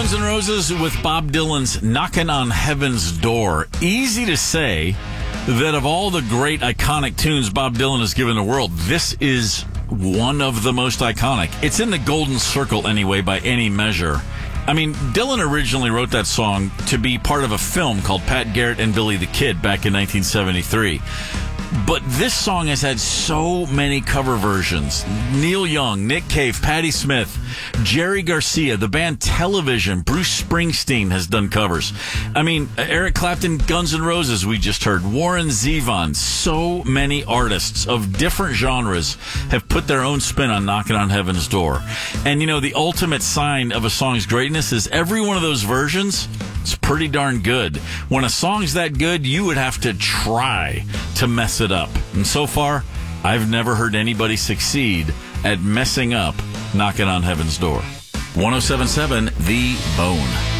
Guns N' Roses with Bob Dylan's Knockin' on Heaven's Door. Easy to say that of all the great iconic tunes Bob Dylan has given the world, this is one of the most iconic. It's in the golden circle anyway by any measure. I mean, Dylan originally wrote that song to be part of a film called Pat Garrett and Billy the Kid back in 1973. But this song has had so many cover versions. Neil Young, Nick Cave, Patti Smith, Jerry Garcia, the band Television, Bruce Springsteen has done covers. I mean, Eric Clapton, Guns N' Roses we just heard, Warren Zevon. So many artists of different genres have put their own spin on Knockin' on Heaven's Door. And, you know, the ultimate sign of a song's greatness is every one of those versions is pretty darn good. When a song's that good, you would have to try to mess it up. And so far, I've never heard anybody succeed at messing up Knockin' on Heaven's Door. 107.7 The Bone.